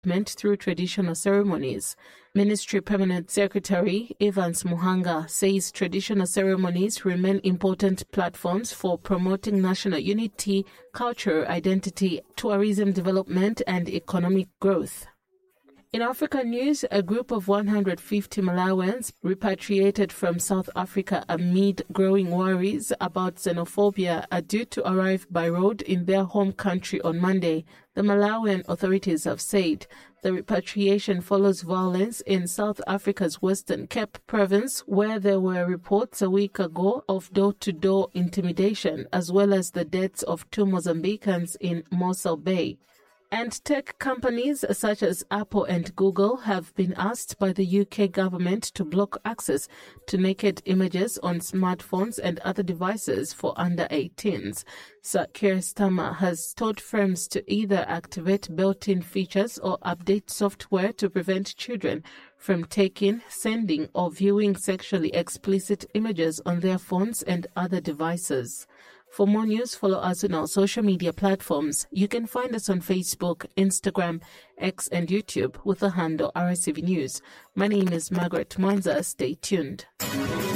development through traditional ceremonies. Ministry Permanent Secretary Evans Muhanga says traditional ceremonies remain important platforms for promoting national unity, cultural identity, tourism development, and economic growth. In African news, a group of 150 Malawians repatriated from South Africa amid growing worries about xenophobia are due to arrive by road in their home country on Monday, the Malawian authorities have said. The repatriation follows violence in South Africa's Western Cape province, where there were reports a week ago of door-to-door intimidation, as well as the deaths of 2 Mozambicans in Mossel Bay. And tech companies such as Apple and Google have been asked by the UK government to block access to naked images on smartphones and other devices for under 18s. Sir Keir Starmer has told firms to either activate built-in features or update software to prevent children from taking, sending, or viewing sexually explicit images on their phones and other devices. For more news, follow us on our social media platforms. You can find us on Facebook, Instagram, X, and YouTube with the handle RSCV News. My name is Margaret Mwanza. Stay tuned.